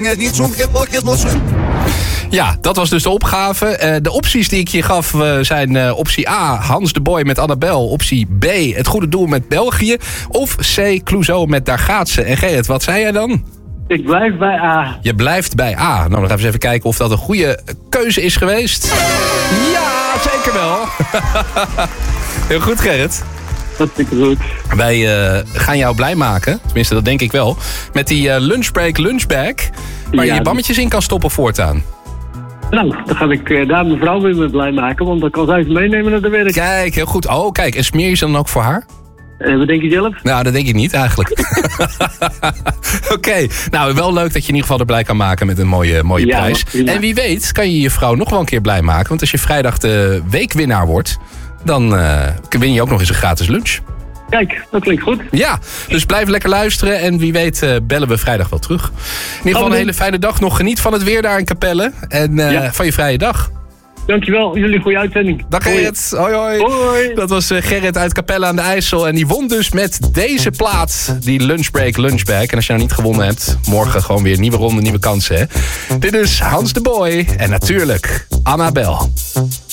Ja, dat was dus de opgave. De opties die ik je gaf zijn optie A, Hans de Boy met Annabel. Optie B, Het Goede Doel met België. Of C, Clouseau met Daar gaat ze. En Gerrit, wat zei jij dan? Ik blijf bij A. Je blijft bij A. Nou, dan gaan we eens even kijken of dat een goede keuze is geweest. Ja, zeker wel. Heel goed, Gerrit. Hartstikke goed. Wij gaan jou blij maken, tenminste dat denk ik wel, met die lunchbreak lunchbag, waar je je bammetjes in kan stoppen voortaan. Nou, dan ga ik daar mijn vrouw weer mee blij maken, want dan kan zij het meenemen naar de werk. Kijk, heel goed. Oh, kijk, en smeer je ze dan ook voor haar? Wat denk je zelf? Nou, dat denk ik niet eigenlijk. Oké, nou wel leuk dat je in ieder geval er blij kan maken met een mooie prijs. Prima. En wie weet kan je je vrouw nog wel een keer blij maken, want als je vrijdag de weekwinnaar wordt, dan win je ook nog eens een gratis lunch. Kijk, dat klinkt goed. Ja, dus blijf lekker luisteren en wie weet bellen we vrijdag wel terug. In ieder geval een hele fijne dag nog. Geniet van het weer daar in Capelle en van je vrije dag. Dankjewel, jullie goede uitzending. Dag Gerrit. Hoi hoi. Hoi. Dat was Gerrit uit Capelle aan de IJssel. En die won dus met deze plaat, die lunchbreak lunchbag. En als je nou niet gewonnen hebt, morgen gewoon weer nieuwe ronde, nieuwe kansen. Hè? Dit is Hans de Boy en natuurlijk Annabel.